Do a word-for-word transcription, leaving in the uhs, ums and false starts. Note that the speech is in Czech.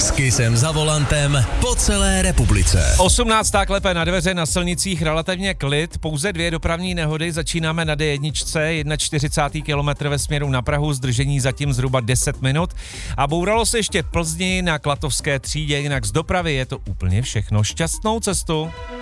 S Kissem za volantem po celé republice. osmnáctá klepe na dveře, na silnicích relativně klid, pouze dvě dopravní nehody, začínáme na D jedna, čtyřicátý první kilometr ve směru na Prahu, zdržení zatím zhruba deset minut a bouralo se ještě v Plzni na Klatovské třídě, jinak z dopravy je to úplně všechno. Šťastnou cestu.